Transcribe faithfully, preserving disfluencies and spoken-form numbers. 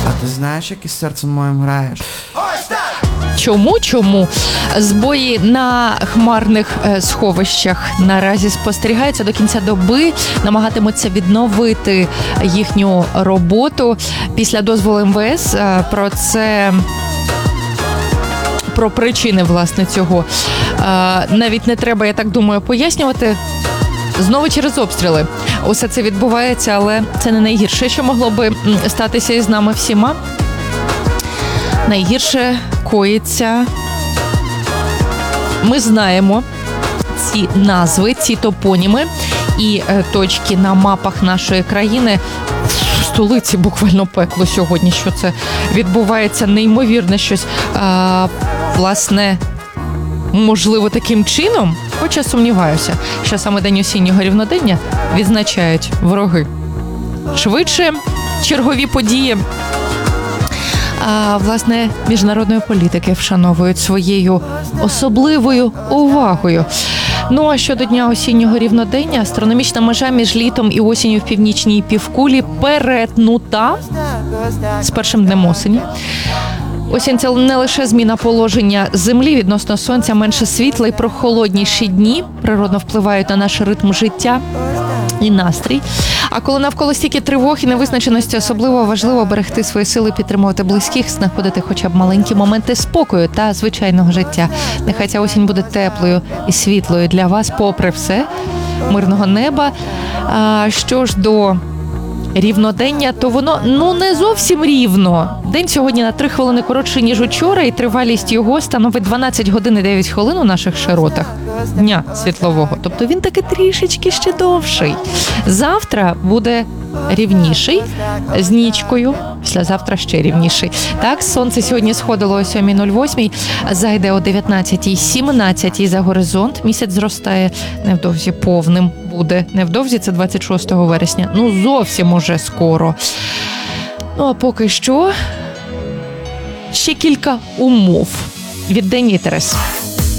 А ти знаєш, як із серцем моїм граєш? Чому, чому? Збої на хмарних е, сховищах наразі спостерігаються. До кінця доби намагатимуться відновити їхню роботу. Після дозволу ем ве ес е, про це... Про причини, власне, цього е, навіть не треба, я так думаю, пояснювати. Знову через обстріли. Усе це відбувається, але це не найгірше, що могло би статися із нами всіма. Найгірше коїться. Ми знаємо ці назви, ці топоніми і е, точки на мапах нашої країни. В столиці буквально пекло сьогодні, що це відбувається неймовірне щось. А, власне, можливо, таким чином, хоча сумніваюся, що саме день осіннього рівнодення відзначають вороги. Швидше чергові події А, власне, міжнародної політики вшановують своєю особливою увагою. Ну а щодо дня осіннього рівнодення, астрономічна межа між літом і осінню в північній півкулі перетнута з першим днем осені. Осінь – це не лише зміна положення Землі відносно Сонця, менше світла і прохолодніші дні природно впливають на наш ритм життя і настрій. А коли навколо стільки тривог і невизначеності, особливо важливо берегти свої сили, підтримувати близьких, знаходити хоча б маленькі моменти спокою та звичайного життя. Нехай ця осінь буде теплою і світлою для вас, попри все, мирного неба. А що ж до рівнодення, то воно, ну, не зовсім рівно. День сьогодні на три хвилини коротший, ніж учора, і тривалість його становить дванадцять годин і дев'ять хвилин у наших широтах дня світлового. Тобто він таки трішечки ще довший. Завтра буде рівніший з нічкою, післязавтра ще рівніший. Так, сонце сьогодні сходило о сьомій нуль вісім, зайде о дев'ятнадцятій сімнадцять за горизонт. Місяць зростає невдовзі повним буде. Невдовзі, це двадцять шостого вересня. Ну, зовсім уже скоро. Ну, а поки що ще кілька умов від Денні Терес.